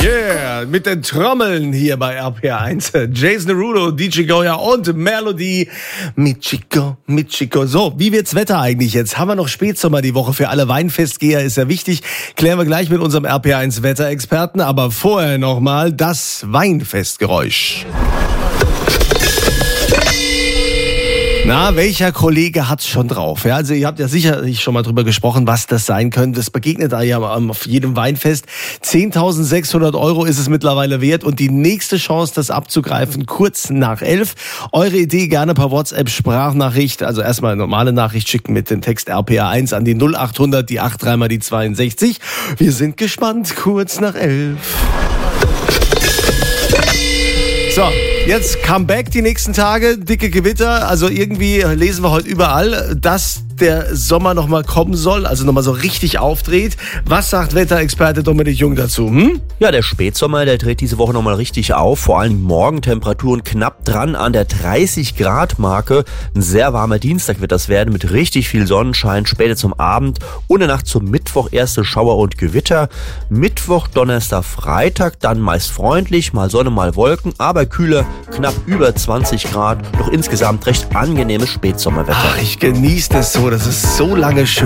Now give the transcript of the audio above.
Yeah, mit den Trommeln hier bei RPR1. Jason Derulo, DJ Goya und Melody mit Chico. So, wie wird's Wetter eigentlich jetzt? Haben wir noch Spätsommer die Woche für alle Weinfestgeher? Ist ja wichtig. Klären wir gleich mit unserem RPR1 Wetterexperten. Aber vorher nochmal das Weinfestgeräusch. Na, welcher Kollege hat's schon drauf? Ja, also ihr habt ja sicherlich schon mal drüber gesprochen, was das sein könnte. Das begegnet da ja auf jedem Weinfest. 10.600 € ist es mittlerweile wert und die nächste Chance, das abzugreifen, kurz nach 11. Eure Idee gerne per WhatsApp-Sprachnachricht, also erstmal eine normale Nachricht schicken mit dem Text RPR1 an die 0800, die 83 mal die 62. Wir sind gespannt, kurz nach 11. So, jetzt Comeback die nächsten Tage, dicke Gewitter, also irgendwie lesen wir heute überall, dass der Sommer nochmal kommen soll, also nochmal so richtig aufdreht. Was sagt Wetterexperte Dominik Jung dazu? Ja, der Spätsommer, der dreht diese Woche nochmal richtig auf, vor allem morgen Temperaturen knapp dran an der 30-Grad-Marke. Ein sehr warmer Dienstag wird das werden mit richtig viel Sonnenschein, später zum Abend und in der Nacht zum Mittwoch erste Schauer und Gewitter. Mittwoch, Donnerstag, Freitag dann meist freundlich, mal Sonne, mal Wolken, aber kühler, knapp über 20 Grad, doch insgesamt recht angenehmes Spätsommerwetter. Ach, ich genieße das so, das ist so lange schön.